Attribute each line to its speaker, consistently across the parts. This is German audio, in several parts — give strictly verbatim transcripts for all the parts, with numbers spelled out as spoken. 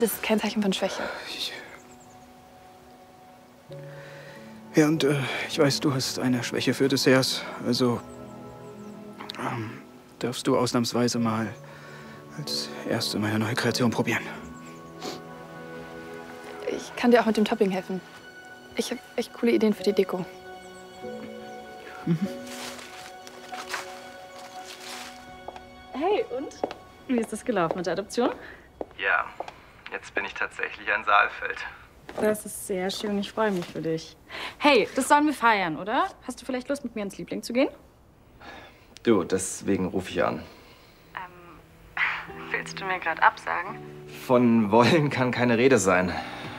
Speaker 1: Das ist kein Zeichen von Schwäche.
Speaker 2: Ich ja, und äh, ich weiß, du hast eine Schwäche für Desserts. Also ähm, darfst du ausnahmsweise mal als erste meine neue Kreation probieren.
Speaker 1: Ich kann dir auch mit dem Topping helfen. Ich habe echt coole Ideen für die Deko.
Speaker 3: Mhm. Hey, und? Wie ist das gelaufen mit der Adoption?
Speaker 4: Ja, jetzt bin ich tatsächlich ein Saalfeld.
Speaker 3: Das ist sehr schön, ich freue mich für dich. Hey, das sollen wir feiern, oder? Hast du vielleicht Lust, mit mir ins Liebling zu gehen?
Speaker 4: Du, deswegen rufe ich an.
Speaker 3: Ähm, willst du mir gerade absagen?
Speaker 4: Von wollen kann keine Rede sein.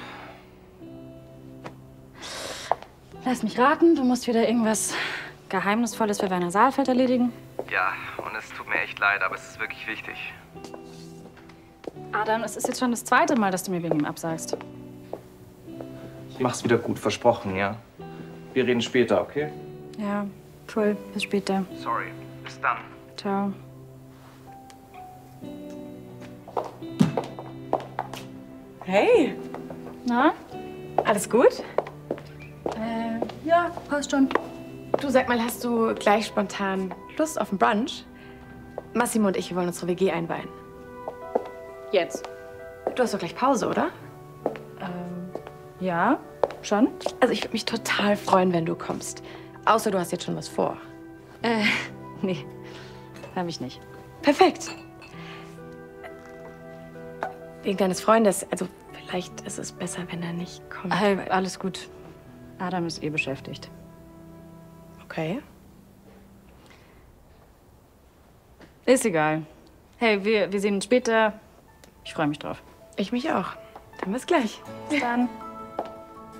Speaker 3: Lass mich raten, du musst wieder irgendwas Geheimnisvolles für Werner Saalfeld erledigen.
Speaker 4: Ja, und es tut mir echt leid, aber es ist wirklich wichtig.
Speaker 3: Adam, es ist jetzt schon das zweite Mal, dass du mir wegen ihm absagst.
Speaker 4: Ich mach's wieder gut, versprochen, ja? Wir reden später, okay?
Speaker 3: Ja, cool. Bis später.
Speaker 4: Sorry. Bis dann.
Speaker 3: Ciao.
Speaker 5: Hey,
Speaker 3: Na?
Speaker 5: alles gut?
Speaker 3: Äh, ja, passt schon.
Speaker 1: Du, sag mal, hast du gleich spontan Lust auf einen Brunch? Massimo und ich, wir wollen unsere W G einweihen.
Speaker 3: Jetzt.
Speaker 1: Du hast doch gleich Pause, oder?
Speaker 3: Ähm, ja, schon.
Speaker 1: Also ich würde mich total freuen, wenn du kommst. Außer du hast jetzt schon was vor.
Speaker 3: Äh, nee, hab ich nicht.
Speaker 1: Perfekt. Wegen deines Freundes, also vielleicht ist es besser, wenn er nicht kommt.
Speaker 3: Hey,
Speaker 1: weil-
Speaker 3: alles gut. Adam ist eh beschäftigt.
Speaker 1: Okay.
Speaker 3: Ist egal. Hey, wir, wir sehen uns später. Ich freue mich drauf.
Speaker 1: Ich mich auch. Dann bis gleich.
Speaker 3: Bis dann.